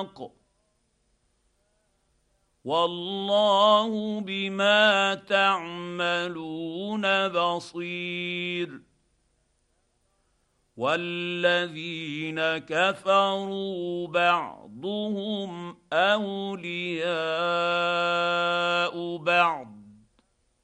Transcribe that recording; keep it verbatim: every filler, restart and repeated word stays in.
النفاق والله بما تعملون بصير والذين كفروا بعضهم اولياء